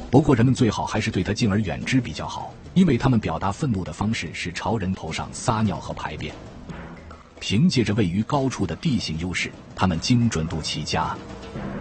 不过人们最好还是对它敬而远之比较好，因为他们表达愤怒的方式是朝人头上撒尿和排便。凭借着位于高处的地形优势，他们精准度奇佳。